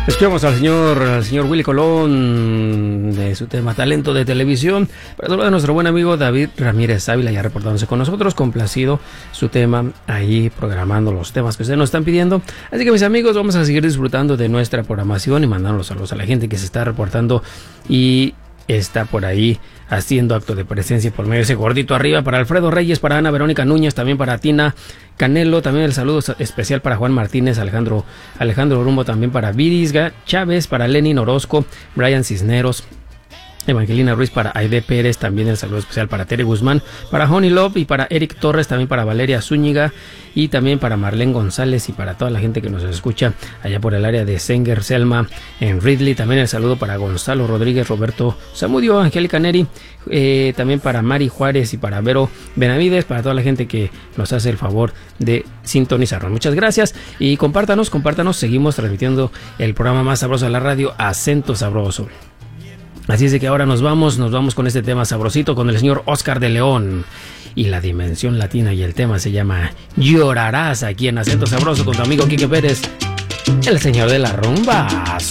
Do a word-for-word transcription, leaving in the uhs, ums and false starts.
Escuchamos al señor, al señor Willy Colón de su tema Talento de Televisión. Para todo de nuestro buen amigo David Ramírez Ávila, ya reportándose con nosotros, complacido su tema, ahí programando los temas que ustedes nos están pidiendo. Así que mis amigos, vamos a seguir disfrutando de nuestra programación y mandando los saludos a la gente que se está reportando y está por ahí haciendo acto de presencia por medio de ese gordito arriba. Para Alfredo Reyes, para Ana Verónica Núñez, también para Tina Canelo, también el saludo especial para Juan Martínez, Alejandro Alejandro Rumbo, también para Virisga Chávez, para Lenin Orozco, Brian Cisneros, Evangelina Ruiz, para Aide Pérez, también el saludo especial para Tere Guzmán, para Honey Love y para Eric Torres, también para Valeria Zúñiga y también para Marlene González y para toda la gente que nos escucha allá por el área de Sanger, Selma, en Ridley. También el saludo para Gonzalo Rodríguez, Roberto Zamudio, Angélica Neri, eh, también para Mari Juárez y para Vero Benavides, para toda la gente que nos hace el favor de sintonizarnos. Muchas gracias y compártanos, compártanos, seguimos transmitiendo el programa más sabroso de la radio, Acento Sabroso. Así es de que ahora nos vamos, nos vamos con este tema sabrosito con el señor Oscar de León y la dimensión latina, y el tema se llama Llorarás, aquí en Acento Sabroso con tu amigo Quique Pérez, el señor de la rumba.